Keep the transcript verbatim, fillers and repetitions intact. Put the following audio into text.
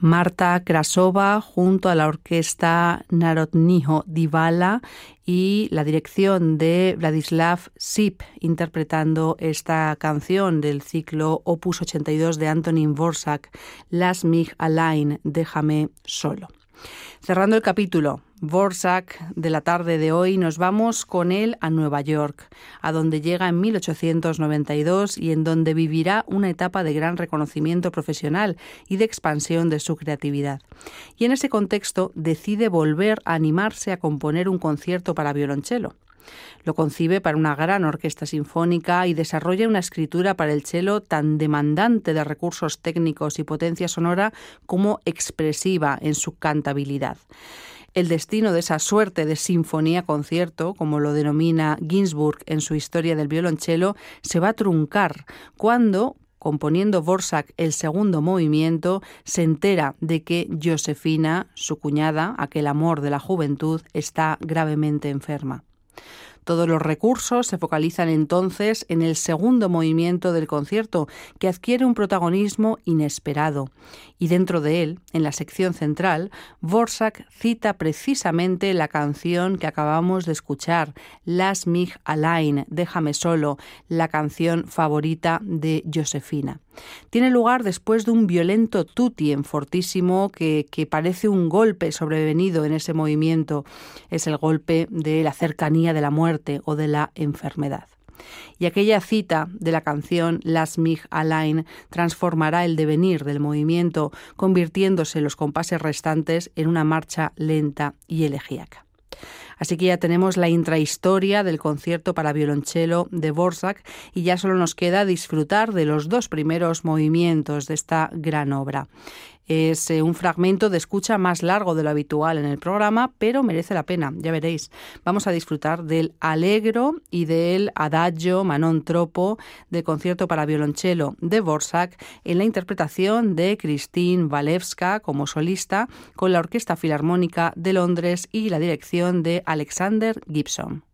Marta Krasova junto a la orquesta Narodního divadla y la dirección de Vladislav Sip interpretando esta canción del ciclo Opus ochenta y dos de Antonín Dvořák, Lass mich allein, déjame solo. Cerrando el capítulo Dvořák de la tarde de hoy, nos vamos con él a Nueva York, a donde llega en mil ochocientos noventa y dos y en donde vivirá una etapa de gran reconocimiento profesional y de expansión de su creatividad. Y en ese contexto decide volver a animarse a componer un concierto para violonchelo. Lo concibe para una gran orquesta sinfónica y desarrolla una escritura para el cello tan demandante de recursos técnicos y potencia sonora como expresiva en su cantabilidad. El destino de esa suerte de sinfonía-concierto, como lo denomina Ginsburg en su Historia del violonchelo, se va a truncar cuando, componiendo Dvořák el segundo movimiento, se entera de que Josefina, su cuñada, aquel amor de la juventud, está gravemente enferma. Todos los recursos se focalizan entonces en el segundo movimiento del concierto, que adquiere un protagonismo inesperado. Y dentro de él, en la sección central, Dvořák cita precisamente la canción que acabamos de escuchar, Lass mich allein, déjame solo, la canción favorita de Josefina. Tiene lugar después de un violento tutti en fortísimo que, que parece un golpe sobrevenido en ese movimiento. Es el golpe de la cercanía de la muerte o de la enfermedad. Y aquella cita de la canción Lass mich allein transformará el devenir del movimiento, convirtiéndose los compases restantes en una marcha lenta y elegíaca. Así que ya tenemos la intrahistoria del concierto para violonchelo de Dvořák y ya solo nos queda disfrutar de los dos primeros movimientos de esta gran obra. Es eh, un fragmento de escucha más largo de lo habitual en el programa, pero merece la pena, ya veréis. Vamos a disfrutar del Allegro y del Adagio Manon Troppo del concierto para violonchelo de Dvořák en la interpretación de Christine Walewska como solista con la Orquesta Filarmónica de Londres y la dirección de Alexander Gibson.